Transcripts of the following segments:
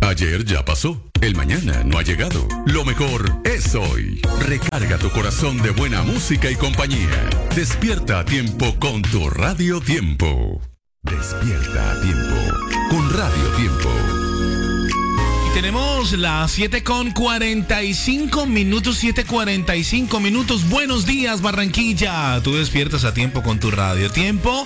Ayer ya pasó, el mañana no ha llegado. Lo mejor es hoy. Recarga tu corazón de buena música y compañía. Despierta a tiempo con tu Radio Tiempo. Despierta a tiempo con Radio Tiempo. Tenemos las 7:45 minutos, 7:45 minutos. Buenos días, Barranquilla. Tú despiertas a tiempo con tu Radio Tiempo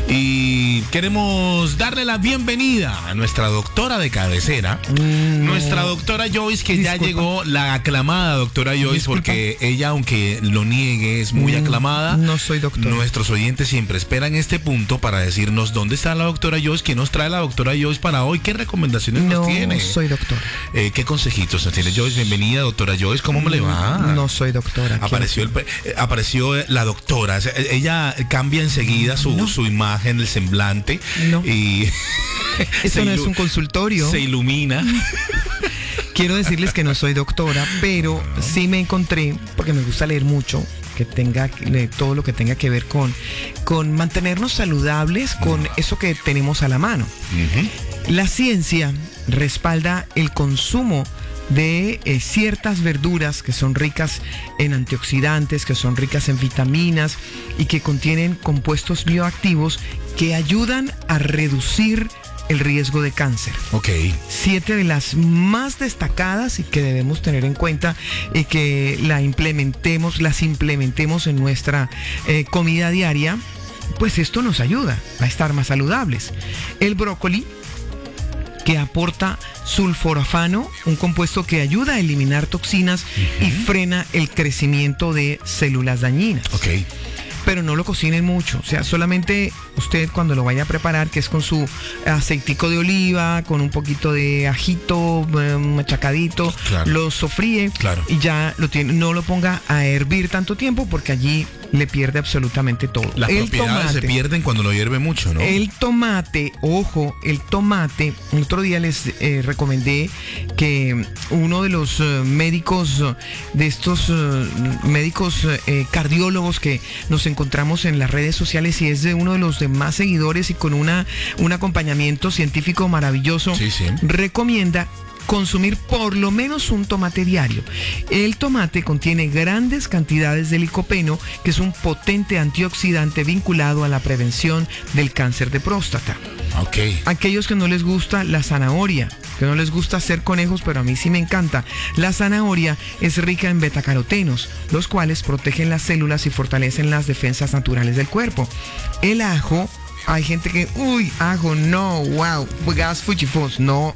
y queremos darle la bienvenida a nuestra doctora de cabecera, nuestra doctora Joyce, que ya llegó, la aclamada doctora Joyce, porque ella, aunque lo niegue, es muy aclamada. No soy doctora. Nuestros oyentes siempre esperan este punto para decirnos dónde está la doctora Joyce, qué nos trae la doctora Joyce para hoy, qué recomendaciones nos tiene. No soy doctora. ¿Qué consejitos nos tiene Joyce? Bienvenida, doctora Joyce. ¿Cómo le va? No soy doctora. Apareció la doctora. Ella cambia enseguida su imagen, el semblante. No. Y Esto no es un consultorio. Se ilumina. Quiero decirles que no soy doctora, pero sí me encontré, porque me gusta leer mucho, que tenga todo lo que tenga que ver con mantenernos saludables, con eso que tenemos a la mano. La ciencia respalda el consumo de ciertas verduras que son ricas en antioxidantes, que son ricas en vitaminas y que contienen compuestos bioactivos que ayudan a reducir el riesgo de cáncer. 7 de las más destacadas y que debemos tener en cuenta y que las implementemos en nuestra comida diaria, pues esto nos ayuda a estar más saludables. El brócoli, que aporta sulforafano, un compuesto que ayuda a eliminar toxinas y frena el crecimiento de células dañinas. Pero no lo cocinen mucho, o sea, solamente usted cuando lo vaya a preparar, que es con su aceitico de oliva, con un poquito de ajito machacadito, lo sofríe y ya lo tiene. No lo ponga a hervir tanto tiempo porque allí le pierde absolutamente todo. Las propiedades se pierden cuando lo hierve mucho, ¿no? El tomate, ojo, el otro día les recomendé que uno de los médicos, de estos médicos cardiólogos que nos encontramos en las redes sociales y es de uno de los de más seguidores y con un acompañamiento científico maravilloso, recomienda consumir por lo menos un tomate diario. El tomate contiene grandes cantidades de licopeno, que es un potente antioxidante vinculado a la prevención del cáncer de próstata. Aquellos que no les gusta la zanahoria, que no les gusta hacer conejos, pero a mí sí me encanta. La zanahoria es rica en betacarotenos, los cuales protegen las células y fortalecen las defensas naturales del cuerpo. El ajo, hay gente que, ajo, no, wow, gas fuchifos, no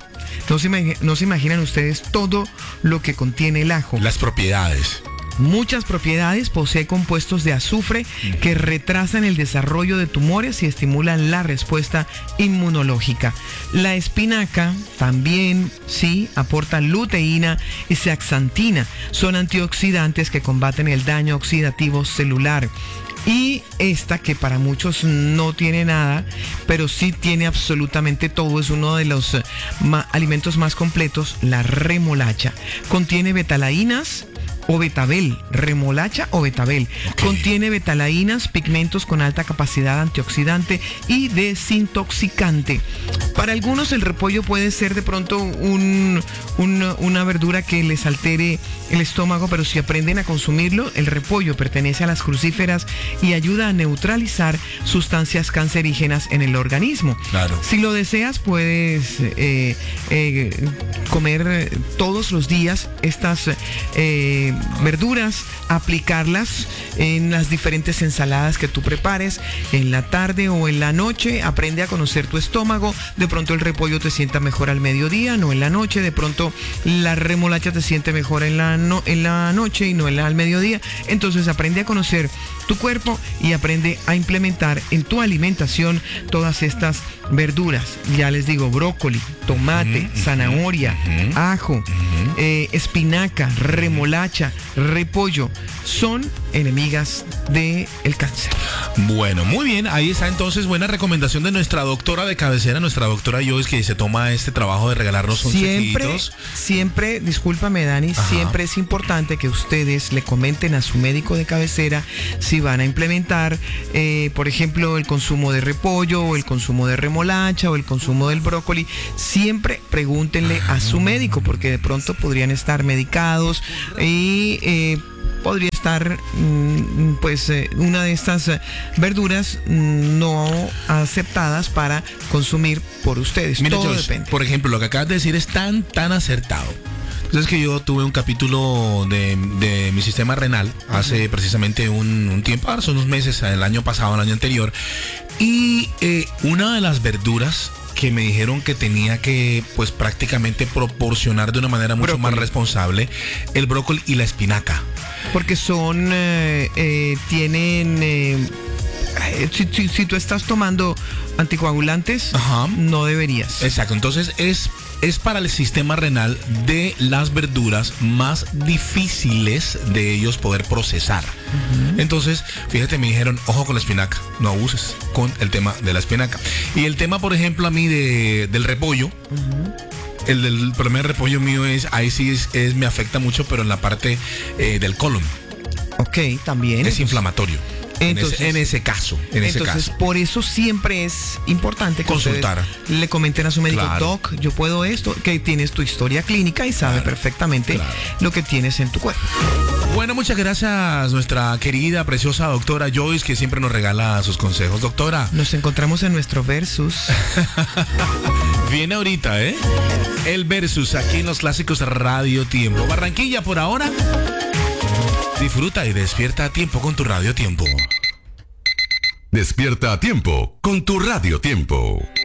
se imaginan ustedes todo lo que contiene el ajo. Las propiedades. Muchas propiedades, posee compuestos de azufre que retrasan el desarrollo de tumores y estimulan la respuesta inmunológica. La espinaca también, aporta luteína y zeaxantina. Son antioxidantes que combaten el daño oxidativo celular. Y esta, que para muchos no tiene nada, pero sí tiene absolutamente todo, es uno de los alimentos más completos, la remolacha. Contiene betalainas o betabel, remolacha o betabel. Contiene betalainas, pigmentos con alta capacidad antioxidante y desintoxicante. Para algunos el repollo puede ser de pronto una verdura que les altere el estómago, pero si aprenden a consumirlo, el repollo pertenece a las crucíferas y ayuda a neutralizar sustancias cancerígenas en el organismo. Si lo deseas, puedes comer todos los días estas verduras, aplicarlas en las diferentes ensaladas que tú prepares en la tarde o en la noche. Aprende a conocer tu estómago. De pronto el repollo te sienta mejor al mediodía, no en la noche. De pronto la remolacha te siente mejor en la noche y no al mediodía. Entonces aprende a conocer tu cuerpo y aprende a implementar en tu alimentación todas estas verduras. Ya les digo, brócoli, tomate, zanahoria, ajo, espinaca, remolacha, repollo, son enemigas del cáncer. Bueno, muy bien, ahí está entonces buena recomendación de nuestra doctora de cabecera, nuestra doctora Joyce, que se toma este trabajo de regalarnos consejitos. Siempre, discúlpame Dani, siempre es importante que ustedes le comenten a su médico de cabecera si van a implementar, por ejemplo, el consumo de repollo o el consumo de remolacha o el consumo del brócoli. siempre pregúntenle a su médico, porque de pronto podrían estar medicados y podría estar una de estas verduras no aceptadas para consumir por ustedes. Mira, todo Joyce, depende. por ejemplo, lo que acabas de decir es tan acertado. Entonces que yo tuve un capítulo de mi sistema renal hace precisamente un tiempo, hace unos meses, el año pasado, el año anterior, y una de las verduras que me dijeron que tenía que pues prácticamente proporcionar de una manera mucho más responsable, el brócoli y la espinaca. Porque son, tienen, si tú estás tomando anticoagulantes, Ajá. no deberías. Exacto, entonces es para el sistema renal de las verduras más difíciles de ellos poder procesar. Entonces, fíjate, me dijeron, ojo con la espinaca, no abuses con el tema de la espinaca. Y el tema, por ejemplo, a mí del repollo, el problema del repollo mío es, ahí sí me afecta mucho, pero en la parte del colon. Ok, también. Es inflamatorio. Entonces, en ese caso. Por eso siempre es importante que consultar. ustedes le comenten a su médico, Claro. Doc, yo puedo esto, que tienes tu historia clínica y sabe perfectamente lo que tienes en tu cuerpo. Bueno, muchas gracias nuestra querida, preciosa doctora Joyce, que siempre nos regala sus consejos. Doctora. Nos encontramos en nuestro Versus. Viene ahorita, ¿eh? El Versus, aquí en los clásicos Radio Tiempo. Barranquilla, por ahora. Disfruta y despierta a tiempo con tu Radio Tiempo. Despierta a tiempo con tu Radio Tiempo.